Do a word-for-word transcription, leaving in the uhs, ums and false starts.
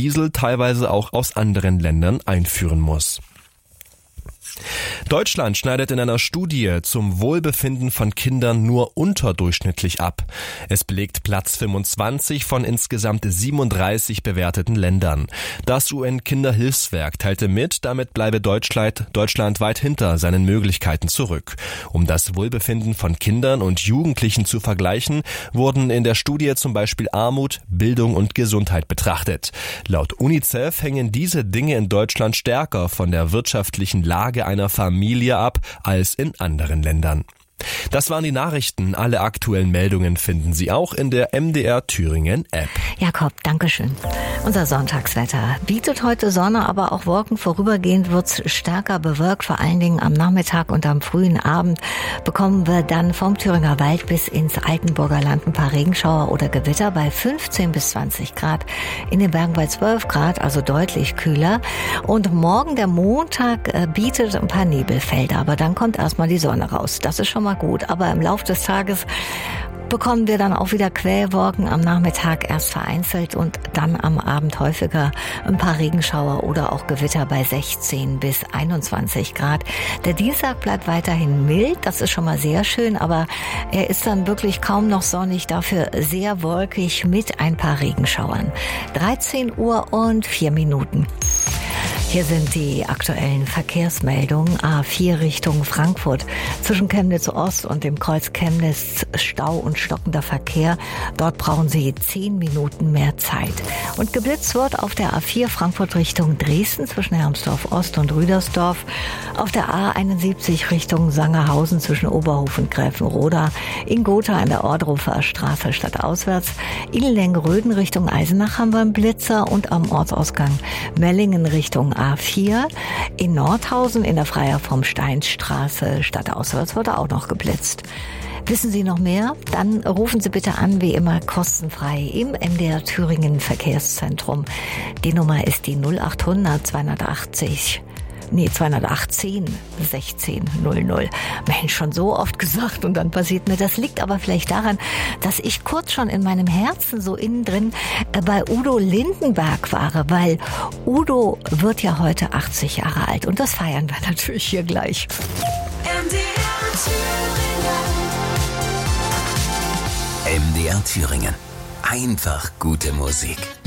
Diesel teilweise auch aus anderen Ländern einführen muss. Deutschland schneidet in einer Studie zum Wohlbefinden von Kindern nur unterdurchschnittlich ab. Es belegt Platz fünfundzwanzig von insgesamt siebenunddreißig bewerteten Ländern. Das U N-Kinderhilfswerk teilte mit, damit bleibe Deutschland, Deutschland weit hinter seinen Möglichkeiten zurück. Um das Wohlbefinden von Kindern und Jugendlichen zu vergleichen, wurden in der Studie zum Beispiel Armut, Bildung und Gesundheit betrachtet. Laut UNICEF hängen diese Dinge in Deutschland stärker von der wirtschaftlichen Lage einer Familie ab als in anderen Ländern. Das waren die Nachrichten. Alle aktuellen Meldungen finden Sie auch in der M D R Thüringen App. Jakob, Dankeschön. Unser Sonntagswetter bietet heute Sonne, aber auch Wolken. Vorübergehend wird's stärker bewölkt. Vor allen Dingen am Nachmittag und am frühen Abend bekommen wir dann vom Thüringer Wald bis ins Altenburger Land ein paar Regenschauer oder Gewitter bei fünfzehn bis zwanzig Grad. In den Bergen bei zwölf Grad, also deutlich kühler. Und morgen, der Montag, bietet ein paar Nebelfelder. Aber dann kommt erstmal die Sonne raus. Das ist schon mal gut, aber im Laufe des Tages bekommen wir dann auch wieder Quellwolken, am Nachmittag erst vereinzelt und dann am Abend häufiger ein paar Regenschauer oder auch Gewitter bei sechzehn bis einundzwanzig Grad. Der Dienstag bleibt weiterhin mild, das ist schon mal sehr schön, aber er ist dann wirklich kaum noch sonnig, dafür sehr wolkig mit ein paar Regenschauern. dreizehn Uhr und vier Minuten. Hier sind die aktuellen Verkehrsmeldungen. A vier Richtung Frankfurt. Zwischen Chemnitz Ost und dem Kreuz Chemnitz Stau und stockender Verkehr. Dort brauchen Sie zehn Minuten mehr Zeit. Und geblitzt wird auf der A vier Frankfurt Richtung Dresden zwischen Hermsdorf Ost und Rüdersdorf. Auf der A einundsiebzig Richtung Sangerhausen zwischen Oberhof und Gräfenroda. In Gotha an der Ordrufer Straße stadtauswärts. Illenleng-Röden Richtung Eisenach haben wir einen Blitzer und am Ortsausgang Mellingen Richtung A vier. In Nordhausen in der Freier vom Steinstraße stadtauswärts wurde auch noch geblitzt. Wissen Sie noch mehr? Dann rufen Sie bitte an, wie immer kostenfrei im M D R Thüringen Verkehrszentrum. Die Nummer ist die null achthundert zweihundertachtzig. Nee, zweihundertachtzehn sechzehn null null. Mensch, schon so oft gesagt und dann passiert mir. Das liegt aber vielleicht daran, dass ich kurz schon in meinem Herzen so innen drin bei Udo Lindenberg war, weil Udo wird ja heute achtzig Jahre alt und das feiern wir natürlich hier gleich. M D R Thüringen. M D R Thüringen. Einfach gute Musik.